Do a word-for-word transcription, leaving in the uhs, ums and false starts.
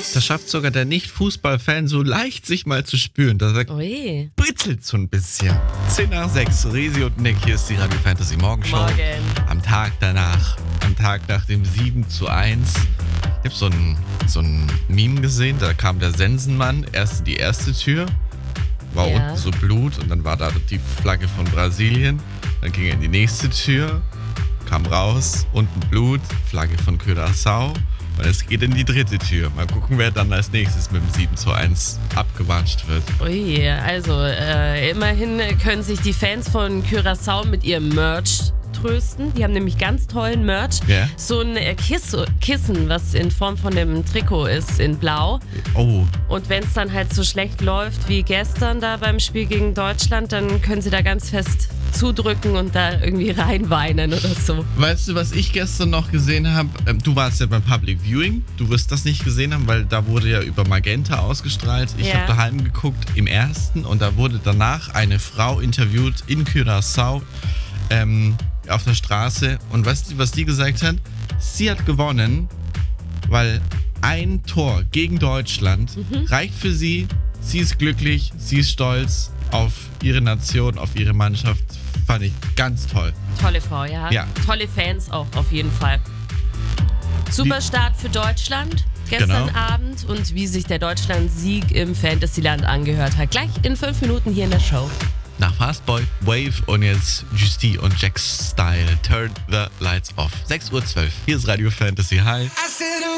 Das schafft sogar der Nicht-Fußball-Fan so leicht, sich mal zu spüren. Da sagt, Ui. britzelt so ein bisschen. zehn nach sechs, Resi und Nick, hier ist die Radio Fantasy Morgenshow. Morgen. Am Tag danach, am Tag nach dem sieben zu eins. Ich habe so ein, so ein Meme gesehen, da kam der Sensenmann erst in die erste Tür, war Ja. unten so Blut und dann war da die Flagge von Brasilien. Dann ging er in die nächste Tür, kam raus, unten Blut, Flagge von Curaçao. Und es geht in die dritte Tür. Mal gucken, wer dann als nächstes mit dem sieben zu eins abgewatscht wird. Ui, also äh, immerhin können sich die Fans von Curaçao mit ihrem Merch trösten. Die haben nämlich ganz tollen Merch. Ja. So ein äh, Kiss- Kissen, was in Form von dem Trikot ist, in Blau. Oh, Und wenn es dann halt so schlecht läuft wie gestern da beim Spiel gegen Deutschland, dann können sie da ganz fest zudrücken und da irgendwie reinweinen oder so. weißt du, was ich gestern noch gesehen habe? Ähm, du warst ja beim Public Viewing. Du wirst das nicht gesehen haben, weil da wurde ja über Magenta ausgestrahlt. Ich Ja. habe daheim geguckt im ersten und da wurde danach eine Frau interviewt in Curaçao ähm, auf der Straße. Und weißt du, was die gesagt hat? Sie hat gewonnen, weil ein Tor gegen Deutschland reicht für sie. Sie ist glücklich, sie ist stolz auf ihre Nation, auf ihre Mannschaft. Fand ich ganz toll. Tolle Frau, ja. Ja. Tolle Fans auch auf jeden Fall. Super Start für Deutschland gestern Genau. Abend und wie sich der Deutschland-Sieg im Fantasyland angehört hat. Gleich in fünf Minuten hier in der Show. Nach Fastboy, Wave und jetzt Justy und Jack's Style. Turn the lights off. sechs Uhr zwölf. Hier ist Radio Fantasy. Hi. I said,